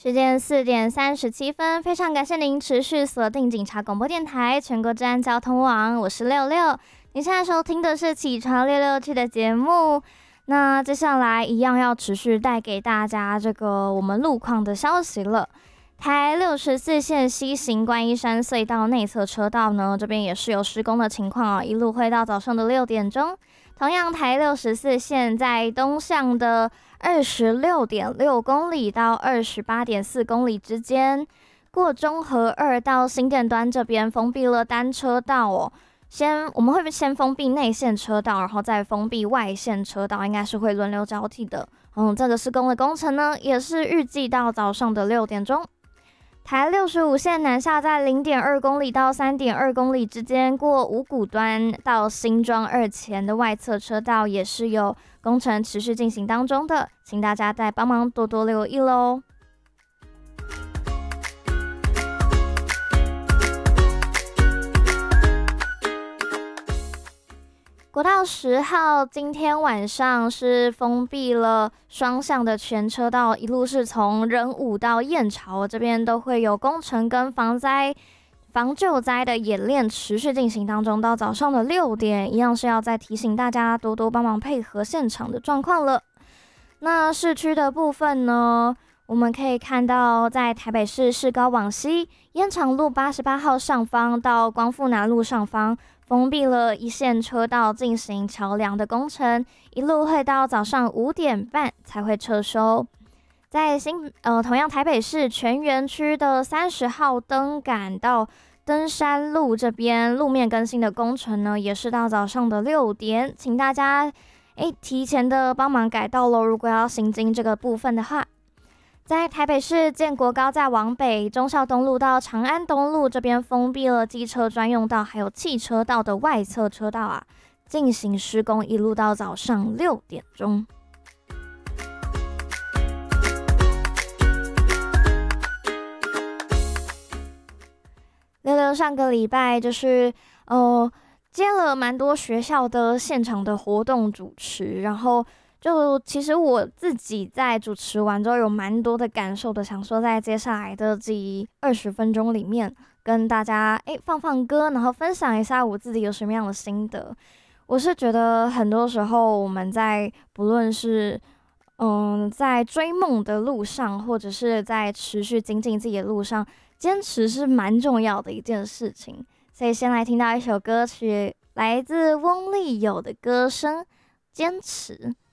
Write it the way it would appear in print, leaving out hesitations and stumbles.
时间4:37，非常感谢您持续锁定警察广播电台全国治安交通网，我是六六。你现在收听的是起床667的节目，那接下来一样要持续带给大家这个我们路况的消息了。台64线西行观音山隧道内侧车道呢，这边也是有施工的情况哦，一路会到早上的6点钟。同样，台64线在东向的26.6公里到28.4公里之间，过中和2到新店端这边封闭了单车道哦。我们会先封闭内线车道，然后再封闭外线车道，应该是会轮流交替的。这个施工的工程呢，也是预计到早上的6点钟。台65线南下在0.2公里到3.2公里之间，过五股端到新庄2前的外侧车道也是有工程持续进行当中的，请大家再帮忙多多留意咯。国道10号今天晚上是封闭了双向的全车道，一路是从仁武到燕巢这边都会有工程跟防救灾的演练持续进行当中，到早上的6点，一样是要再提醒大家多多帮忙配合现场的状况了。那市区的部分呢，我们可以看到在台北市市高往西燕长路88号上方到光复南路上方封闭了一线车道进行桥梁的工程，一路会到早上5点半才会撤收。在同样台北市全园区的30号灯杆到登山路这边路面更新的工程呢，也是到早上的6点，请大家提前的帮忙改道咯，如果要行经这个部分的话。在台北市建国高架往北忠孝东路到长安东路这边封闭了机车专用道还有汽车道的外侧车道啊，进行施工，一路到早上6点钟。六六上个礼拜就是接了蛮多学校的现场的活动主持，然后其实我自己在主持完之后有蛮多的感受的，想说在接下来的这20分钟里面跟大家放歌，然后分享一下我自己有什么样的心得。我是觉得很多时候我们在不论是在追梦的路上，或者是在持续精进自己的路上，坚持是蛮重要的一件事情。所以先来听到一首歌曲，来自翁立友的歌声《坚持》。